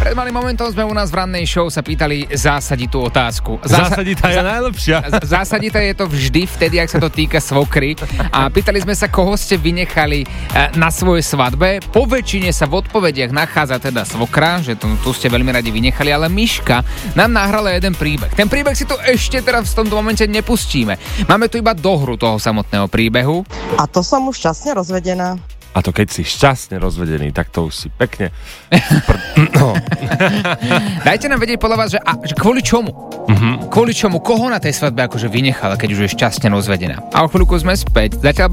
Pred malým momentom sme u nás v rannej show sa pýtali zásaditú otázku. Zásaditá je najlepšia. Zásaditá je to vždy vtedy, ak sa to týka svokry. A pýtali sme sa, koho ste vynechali na svojej svadbe. Po väčšine sa v odpovediach nachádza teda svokra, že tu ste veľmi radi vynechali, ale Miška nám nahrala jeden príbeh. Ten príbeh si tu ešte teraz v tomto momente nepustíme. Máme tu iba dohru toho samotného príbehu. A to som už šťastne rozvedená. A to keď si šťastne rozvedený, tak to už si pekne... Dajte nám vedieť podľa vás, že kvôli čomu? Kvôli čomu? Koho na tej svadbe akože vynechala, keď už je šťastne rozvedená? A o chvíľku sme späť. Zatiaľ